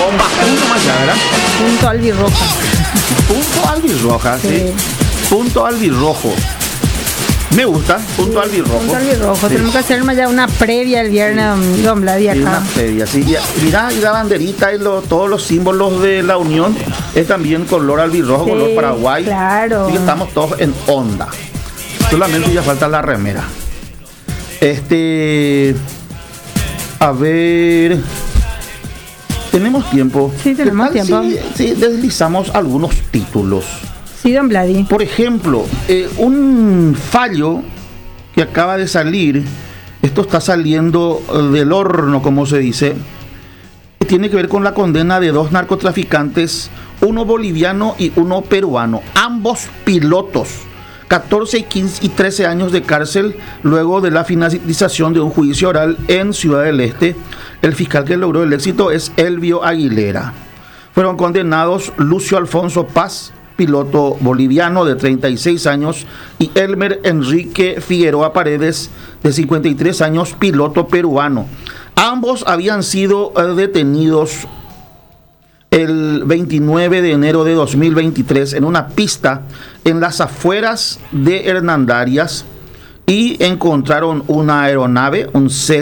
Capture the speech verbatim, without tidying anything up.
bomba, punto más allá, ¿verdad? Punto albirroja. Punto albirroja, sí. Sí. Punto albirrojo. Me gusta, punto Sí, albirrojo. Punto albirrojo. Sí. Tenemos que hacer más ya una previa el viernes, Don Vladi, Sí, una acá. feria, sí. Y mira, y la banderita y lo- todos los símbolos de la Unión es también color albirrojo, Sí, color Paraguay. claro. Así que estamos todos en onda. Solamente ya falta la remera. Este. A ver. Tenemos tiempo. Sí, tenemos ¿Qué tal tiempo. Si, si deslizamos algunos títulos. Sí, Don Vladi. Por ejemplo, eh, un fallo que acaba de salir, esto está saliendo eh, del horno, como se dice, tiene que ver con la condena de dos narcotraficantes, uno boliviano y uno peruano, ambos pilotos, catorce, quince y trece años de cárcel luego de la finalización de un juicio oral en Ciudad del Este. El fiscal que logró el éxito es Elvio Aguilera. Fueron condenados Lucio Alfonso Paz, piloto boliviano de treinta y seis años, y Elmer Enrique Figueroa Paredes, de cincuenta y tres años, piloto peruano. Ambos habían sido eh, detenidos el veintinueve de enero de dos mil veintitrés en una pista en las afueras de Hernandarias y encontraron una aeronave, un C